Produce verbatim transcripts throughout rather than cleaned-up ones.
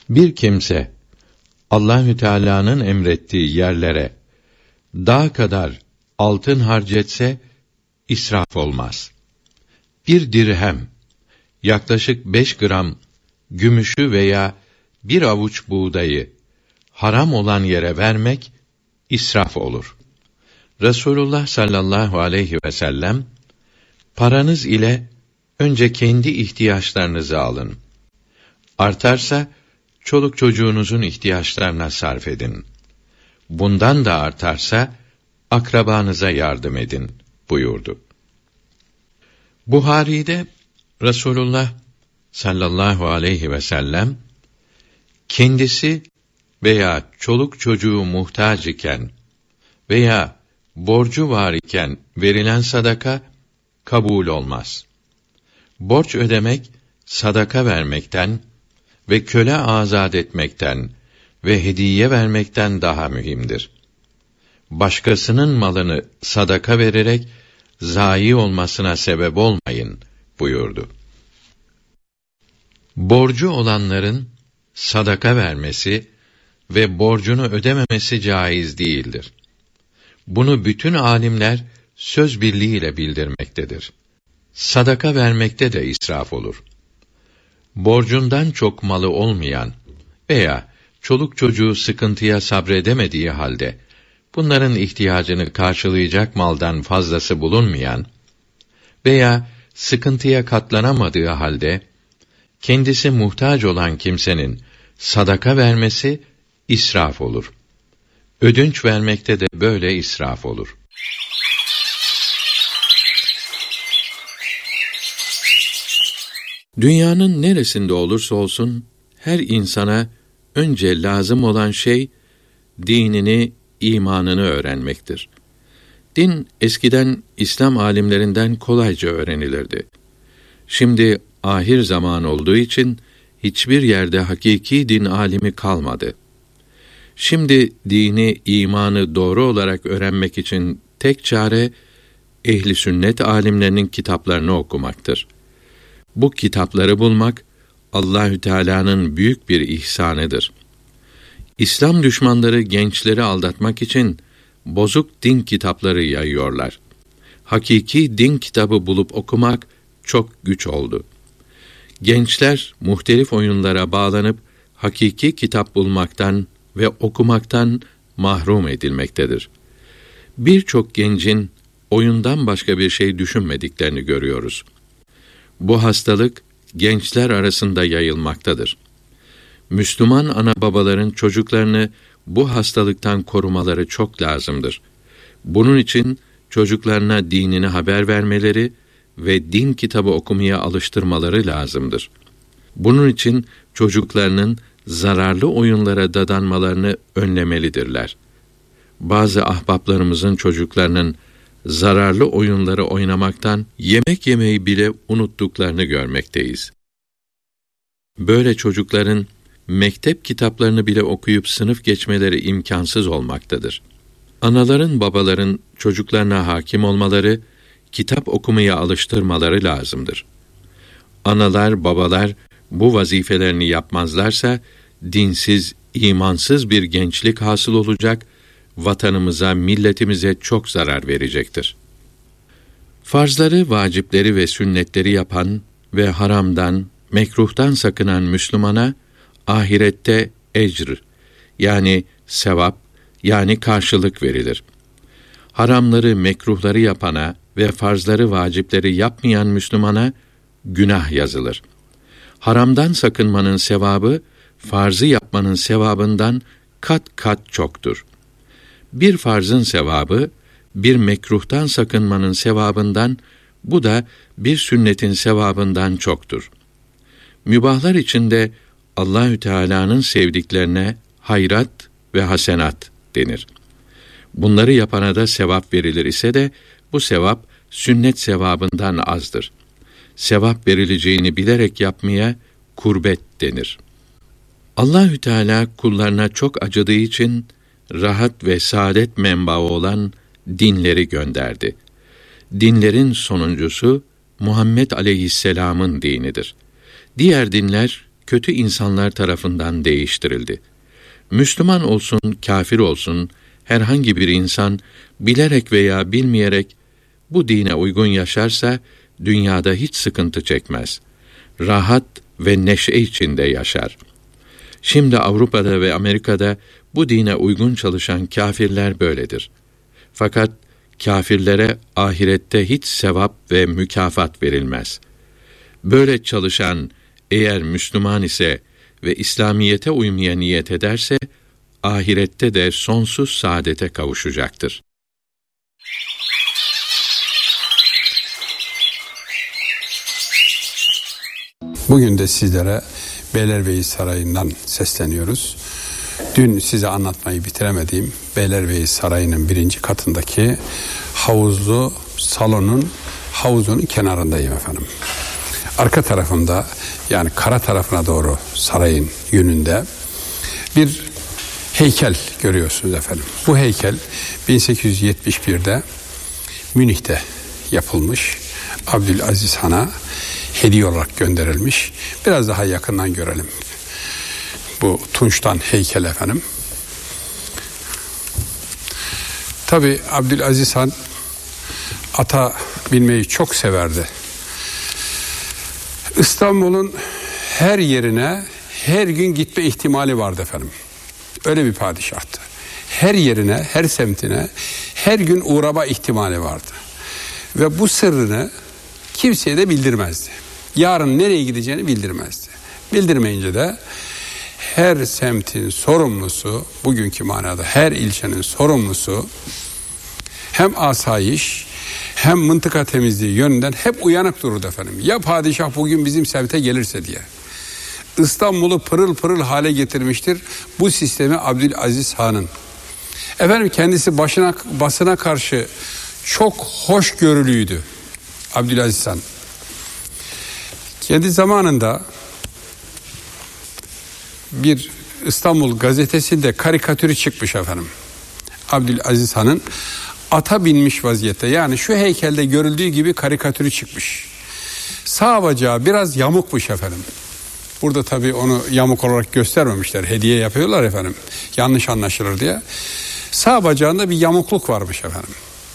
Bir kimse Allahü Teala'nın emrettiği yerlere dağ kadar altın harcetse israf olmaz. Bir dirhem, yaklaşık beş gram gümüşü veya bir avuç buğdayı haram olan yere vermek israf olur. Resulullah sallallahu aleyhi ve sellem, paranız ile önce kendi ihtiyaçlarınızı alın. Artarsa çoluk çocuğunuzun ihtiyaçlarına sarf edin. Bundan da artarsa akrabanıza yardım edin buyurdu. Buhari'de Resulullah sallallahu aleyhi ve sellem, kendisi veya çoluk çocuğu muhtaç iken veya borcu var iken verilen sadaka kabul olmaz. Borç ödemek, sadaka vermekten ve köle azat etmekten ve hediye vermekten daha mühimdir. Başkasının malını sadaka vererek zayi olmasına sebep olmayın buyurdu. Borcu olanların sadaka vermesi ve borcunu ödememesi caiz değildir. Bunu bütün âlimler söz birliğiyle bildirmektedir. Sadaka vermekte de israf olur. Borcundan çok malı olmayan veya çoluk çocuğu sıkıntıya sabredemediği halde bunların ihtiyacını karşılayacak maldan fazlası bulunmayan veya sıkıntıya katlanamadığı halde kendisi muhtaç olan kimsenin sadaka vermesi israf olur. Ödünç vermekte de böyle israf olur. Dünyanın neresinde olursa olsun her insana önce lazım olan şey dinini, imanını öğrenmektir. Din eskiden İslam âlimlerinden kolayca öğrenilirdi. Şimdi ahir zaman olduğu için hiçbir yerde hakiki din âlimi kalmadı. Şimdi dini, imanı doğru olarak öğrenmek için tek çare ehli sünnet âlimlerinin kitaplarını okumaktır. Bu kitapları bulmak Allahü Teala'nın büyük bir ihsanıdır. İslam düşmanları gençleri aldatmak için bozuk din kitapları yayıyorlar. Hakiki din kitabı bulup okumak çok güç oldu. Gençler muhtelif oyunlara bağlanıp hakiki kitap bulmaktan ve okumaktan mahrum edilmektedir. Birçok gencin oyundan başka bir şey düşünmediklerini görüyoruz. Bu hastalık gençler arasında yayılmaktadır. Müslüman ana babaların çocuklarını bu hastalıktan korumaları çok lazımdır. Bunun için çocuklarına dinini haber vermeleri ve din kitabı okumaya alıştırmaları lazımdır. Bunun için çocuklarının zararlı oyunlara dadanmalarını önlemelidirler. Bazı ahbaplarımızın çocuklarının zararlı oyunları oynamaktan yemek yemeyi bile unuttuklarını görmekteyiz. Böyle çocukların mektep kitaplarını bile okuyup sınıf geçmeleri imkansız olmaktadır. Anaların, babaların çocuklarına hakim olmaları, kitap okumaya alıştırmaları lazımdır. Analar, babalar bu vazifelerini yapmazlarsa, dinsiz, imansız bir gençlik hasıl olacak, vatanımıza, milletimize çok zarar verecektir. Farzları, vacipleri ve sünnetleri yapan ve haramdan, mekruhtan sakınan Müslümana, ahirette ecr, yani sevap, yani karşılık verilir. Haramları, mekruhları yapana ve farzları, vacipleri yapmayan Müslümana, günah yazılır. Haramdan sakınmanın sevabı, farzı yapmanın sevabından kat kat çoktur. Bir farzın sevabı, bir mekruhtan sakınmanın sevabından, bu da bir sünnetin sevabından çoktur. Mübahlar içinde Allahü Teala'nın sevdiklerine hayrat ve hasenat denir. Bunları yapana da sevap verilir ise de bu sevap sünnet sevabından azdır. Sevap verileceğini bilerek yapmaya kurbet denir. Allahü Teala kullarına çok acıdığı için rahat ve saadet menbaı olan dinleri gönderdi. Dinlerin sonuncusu Muhammed Aleyhisselam'ın dinidir. Diğer dinler kötü insanlar tarafından değiştirildi. Müslüman olsun, kâfir olsun, herhangi bir insan bilerek veya bilmeyerek bu dine uygun yaşarsa dünyada hiç sıkıntı çekmez. Rahat ve neşe içinde yaşar. Şimdi Avrupa'da ve Amerika'da bu dine uygun çalışan kâfirler böyledir. Fakat kâfirlere ahirette hiç sevap ve mükafat verilmez. Böyle çalışan eğer Müslüman ise ve İslamiyete uymaya niyet ederse, ahirette de sonsuz saadete kavuşacaktır. Bugün de sizlere Beylerbeyi Sarayı'ndan sesleniyoruz. Dün size anlatmayı bitiremediğim Beylerbeyi Sarayı'nın birinci katındaki havuzlu salonun havuzunun kenarındayım efendim. Arka tarafımda, yani kara tarafına doğru sarayın yönünde bir heykel görüyorsunuz efendim. Bu heykel bin sekiz yüz yetmiş birde Münih'te yapılmış. Abdülaziz Han'a hediye olarak gönderilmiş. Biraz daha yakından görelim. Bu tunçtan heykel efendim. Tabi Abdülaziz Han ata binmeyi çok severdi. İstanbul'un her yerine her gün gitme ihtimali vardı efendim. Öyle bir padişahtı. Her yerine, her semtine her gün uğrama ihtimali vardı. Ve bu sırrını kimseye de bildirmezdi. Yarın nereye gideceğini bildirmezdi. Bildirmeyince de her semtin sorumlusu, bugünkü manada her ilçenin sorumlusu hem asayiş hem mıntıka temizliği yönünden hep uyanık dururdu efendim. Ya padişah bugün bizim semte gelirse diye. İstanbul'u pırıl pırıl hale getirmiştir bu sistemi Abdülaziz Han'ın. Efendim kendisi başına, basına karşı çok hoşgörülüydü Abdülaziz Han. Kendi zamanında bir İstanbul gazetesinde karikatürü çıkmış efendim. Abdülaziz Han'ın ata binmiş vaziyette, yani şu heykelde görüldüğü gibi karikatürü çıkmış. Sağ bacağı biraz yamukmuş efendim. Burada tabii onu yamuk olarak göstermemişler. Hediye yapıyorlar efendim. Yanlış anlaşılır diye. Sağ bacağında bir yamukluk varmış efendim.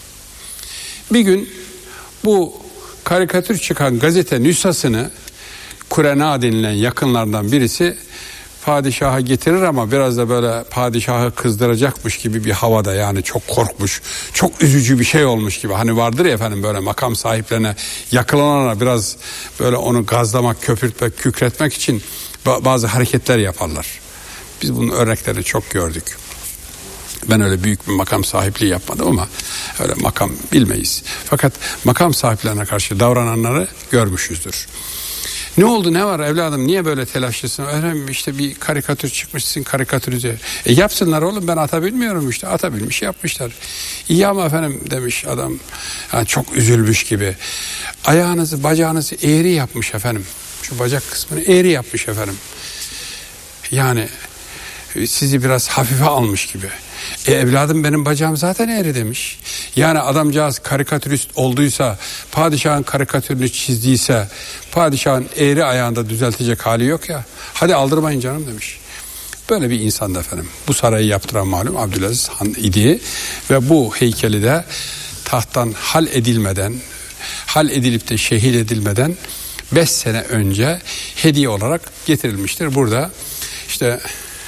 Bir gün bu karikatür çıkan gazete nüshasını Kurena denilen yakınlardan birisi padişaha getirir ama biraz da böyle padişahı kızdıracakmış gibi bir havada, yani çok korkmuş, çok üzücü bir şey olmuş gibi. Hani vardır ya efendim böyle makam sahiplerine yakılanlara biraz böyle onu gazlamak, köpürtmek, kükretmek için bazı hareketler yaparlar. Biz bunun örneklerini çok gördük. Ben öyle büyük bir makam sahipliği yapmadım ama öyle makam bilmeyiz. Fakat makam sahiplerine karşı davrananları görmüşüzdür. Ne oldu, ne var evladım, niye böyle telaşlısın? Öğrenmiş işte bir karikatür çıkmışsın, karikatürize. E yapsınlar oğlum, ben ata bilmiyorum işte. Ata bilmiş yapmışlar. İyi ama efendim demiş adam. Yani çok üzülmüş gibi. Ayağınızı, bacağınızı eğri yapmış efendim. Şu bacak kısmını eğri yapmış efendim. Yani sizi biraz hafife almış gibi. E evladım benim bacağım zaten eğri demiş. Yani adamcağız karikatürist olduysa, padişahın karikatürünü çizdiyse, padişahın eğri ayağında düzeltecek hali yok ya. Hadi aldırmayın canım demiş. Böyle bir insandı efendim. Bu sarayı yaptıran malum Abdülaziz Han idi ve bu heykeli de tahttan hal edilmeden, hal edilip de şehit edilmeden beş sene önce hediye olarak getirilmiştir. Burada işte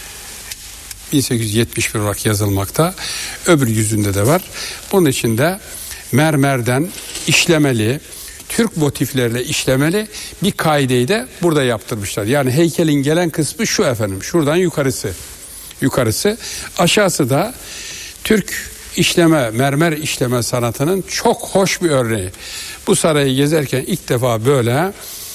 bin sekiz yüz yetmiş bir olarak yazılmakta. Öbür yüzünde de var. Bunun içinde mermerden işlemeli, Türk motiflerle işlemeli bir kaideyi de burada yaptırmışlar. Yani heykelin gelen kısmı şu efendim. Şuradan yukarısı. Yukarısı. Aşağısı da Türk işleme, mermer işleme sanatının çok hoş bir örneği. Bu sarayı gezerken ilk defa böyle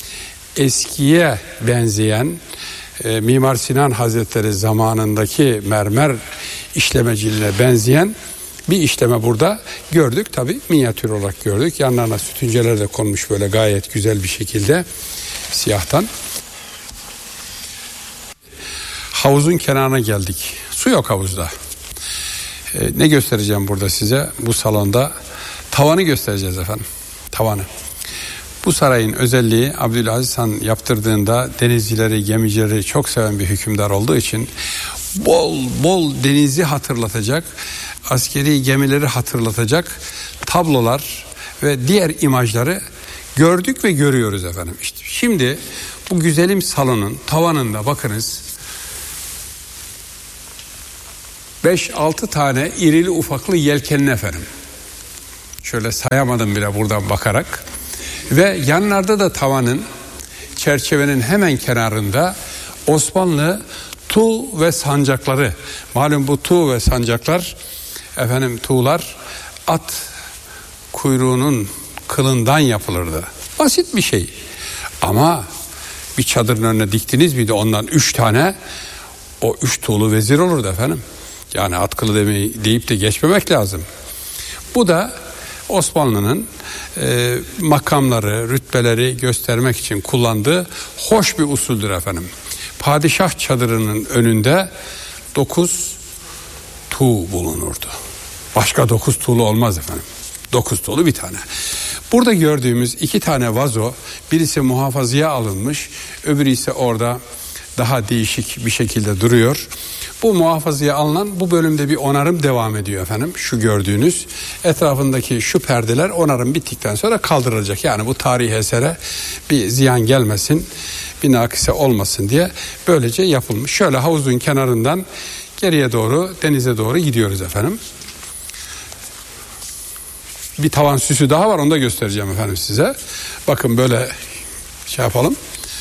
eskiye benzeyen, e, Mimar Sinan Hazretleri zamanındaki mermer işlemeciliğine benzeyen bir işleme burada gördük. Tabii minyatür olarak gördük. Yanlarına sütünceler de konmuş böyle gayet güzel bir şekilde siyahtan. Havuzun kenarına geldik. Su yok havuzda. Ee, ne göstereceğim burada size? Bu salonda tavanı göstereceğiz efendim. Tavanı. Bu sarayın özelliği, Abdülaziz Han yaptırdığında denizcileri, gemicileri çok seven bir hükümdar olduğu için bol bol denizi hatırlatacak, askeri gemileri hatırlatacak tablolar ve diğer imajları gördük ve görüyoruz efendim. İşte şimdi bu güzelim salonun tavanında bakınız, beş altı tane irili ufaklı yelkenli efendim. Şöyle sayamadım bile buradan bakarak. Ve yanlarda da tavanın, çerçevenin hemen kenarında Osmanlı tuğ ve sancakları. Malum bu tuğ ve sancaklar, efendim tuğlar at kuyruğunun kılından yapılırdı. Basit bir şey. Ama bir çadırın önüne diktiniz miydi ondan üç tane, o üç tuğlu vezir olurdu efendim. Yani at kılı demeyi, deyip de geçmemek lazım. Bu da Osmanlı'nın e, makamları, rütbeleri göstermek için kullandığı hoş bir usuldür efendim. Padişah çadırının önünde dokuz tuğ bulunurdu. Başka dokuz tuğlu olmaz efendim. Dokuz tuğlu bir tane. Burada gördüğümüz iki tane vazo, birisi muhafazaya alınmış, öbürü ise orada daha değişik bir şekilde duruyor. Bu muhafazaya alınan bu bölümde bir onarım devam ediyor efendim. Şu gördüğünüz etrafındaki şu perdeler onarım bittikten sonra kaldırılacak. Yani bu tarihi esere bir ziyan gelmesin, bir nakise olmasın diye böylece yapılmış. Şöyle havuzun kenarından geriye doğru, denize doğru gidiyoruz efendim. Bir tavan süsü daha var, onu da göstereceğim efendim size. Bakın böyle şey yapalım.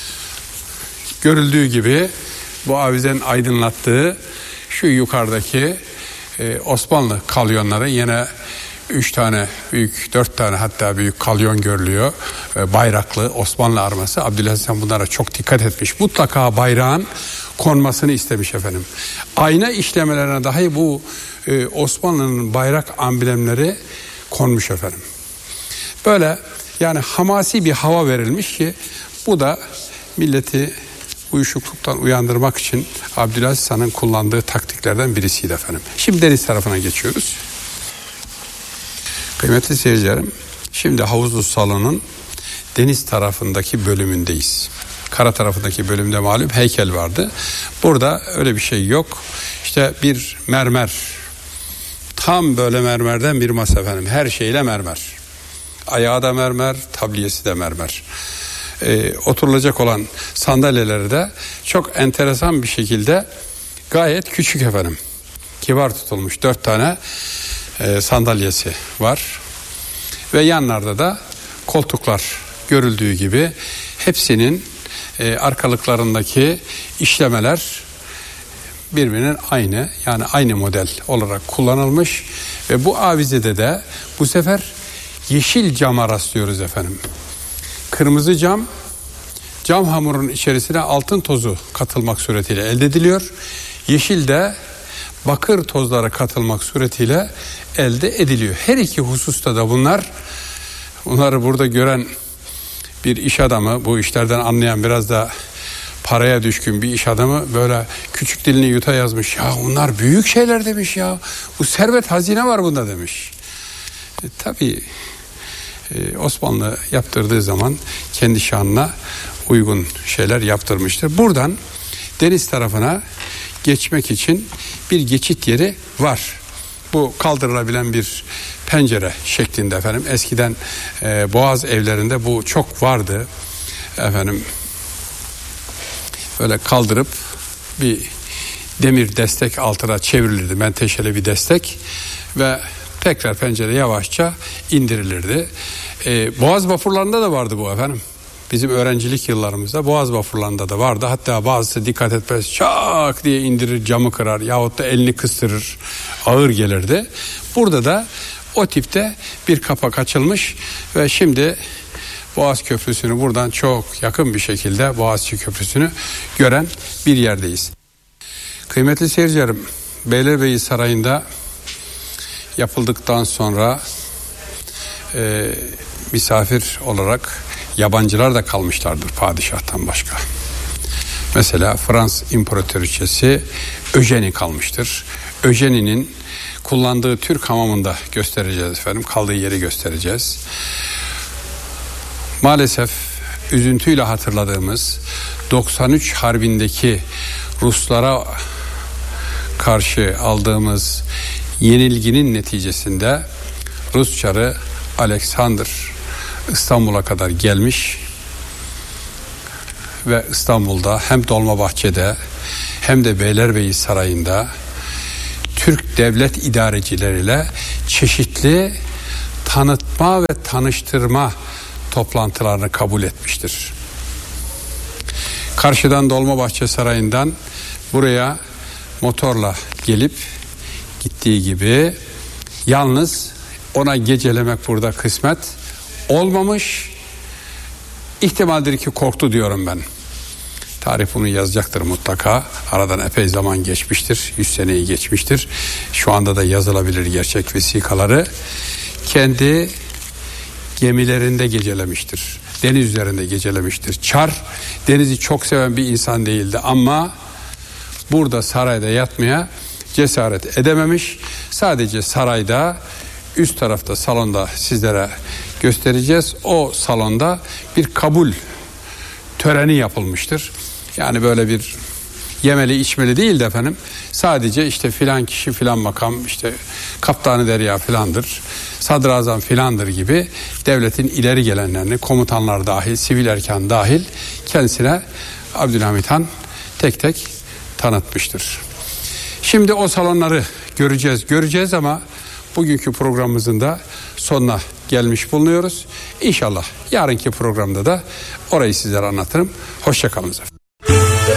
Görüldüğü gibi bu avizenin aydınlattığı şu yukarıdaki e, Osmanlı kalyonları, yine üç tane büyük, dört tane hatta büyük kalyon görülüyor. E, bayraklı Osmanlı arması. Abdülaziz Han bunlara çok dikkat etmiş. Mutlaka bayrağın konmasını istemiş efendim. Ayna işlemelerine dahi bu e, Osmanlı'nın bayrak amblemleri konmuş efendim. Böyle yani hamasi bir hava verilmiş ki bu da milleti uyuşukluktan uyandırmak için Abdülaziz Han'ın kullandığı taktiklerden birisiydi efendim. Şimdi deniz tarafına geçiyoruz. Kıymetli seyircilerim, şimdi havuzlu salonun deniz tarafındaki bölümündeyiz. Kara tarafındaki bölümde malum heykel vardı. Burada öyle bir şey yok. İşte bir mermer, tam böyle mermerden bir masa efendim. Her şeyle mermer. Ayağı da mermer, tabliyesi de mermer. Ee, oturulacak olan sandalyeleri de çok enteresan bir şekilde gayet küçük efendim. Kibar tutulmuş dört tane e, sandalyesi var. Ve yanlarda da koltuklar görüldüğü gibi hepsinin e, arkalıklarındaki işlemeler birbirinin aynı, yani aynı model olarak kullanılmış. Ve bu avizede de bu sefer yeşil cama rastlıyoruz efendim. Kırmızı cam, cam hamurun içerisine altın tozu katılmak suretiyle elde ediliyor. Yeşil de bakır tozlara katılmak suretiyle elde ediliyor. Her iki hususta da bunlar, bunları burada gören bir iş adamı, bu işlerden anlayan, biraz da paraya düşkün bir iş adamı böyle küçük dilini yuta yazmış. Ya bunlar büyük şeyler demiş ya. Bu servet, hazine var bunda demiş. E, tabii e, Osmanlı yaptırdığı zaman kendi şanına uygun şeyler yaptırmıştır. Buradan deniz tarafına geçmek için bir geçit yeri var. Bu kaldırılabilen bir pencere şeklinde efendim. Eskiden e, Boğaz evlerinde bu çok vardı. Efendim böyle kaldırıp bir demir destek altına çevrilirdi. Menteşeli bir destek ve tekrar pencere yavaşça indirilirdi. E, Boğaz vapurlarında da vardı bu efendim. Bizim öğrencilik yıllarımızda Boğaz vapurlarında da vardı. Hatta bazısı dikkat etmez, şak diye indirir, camı kırar yahut da elini kıstırır, ağır gelirdi. Burada da o tipte bir kapak açılmış ve şimdi Boğaz Köprüsü'nü buradan çok yakın bir şekilde, Boğaziçi Köprüsü'nü gören bir yerdeyiz. Kıymetli seyircilerim, Beylerbeyi Sarayı'nda yapıldıktan sonra e, misafir olarak yabancılar da kalmışlardır padişahtan başka. Mesela Fransız İmparatoriçesi Eugenie kalmıştır. Eugenie'nin kullandığı Türk hamamında göstereceğiz efendim. Kaldığı yeri göstereceğiz. Maalesef üzüntüyle hatırladığımız doksan üç Harbi'ndeki Ruslara karşı aldığımız yenilginin neticesinde Rus Çarı Alexander İstanbul'a kadar gelmiş ve İstanbul'da hem Dolmabahçe'de hem de Beylerbeyi Sarayı'nda Türk devlet idarecileriyle çeşitli tanıtma ve tanıştırma toplantılarını kabul etmiştir. Karşıdan Dolmabahçe Sarayı'ndan buraya motorla gelip gittiği gibi, yalnız ona gecelemek burada kısmet olmamış. İhtimaldir ki korktu diyorum ben. Tarih bunu yazacaktır mutlaka. Aradan epey zaman geçmiştir. yüz seneyi geçmiştir. Şu anda da yazılabilir gerçek vesikaları. Kendi gemilerinde gecelemiştir. Deniz üzerinde gecelemiştir. Çar denizi çok seven bir insan değildi ama burada sarayda yatmaya cesaret edememiş. Sadece sarayda, üst tarafta salonda sizlere göstereceğiz. O salonda bir kabul töreni yapılmıştır. Yani böyle bir yemeli içmeli değil de efendim, sadece işte filan kişi filan makam, işte kaptanı derya filandır, sadrazam filandır gibi devletin ileri gelenlerini, komutanlar dahil, sivil erkan dahil kendisine Abdülhamit Han tek tek tanıtmıştır. Şimdi o salonları göreceğiz göreceğiz ama bugünkü programımızın da sonuna gelmiş bulunuyoruz. İnşallah yarınki programda da orayı sizlere anlatırım. Hoşça kalın efendim.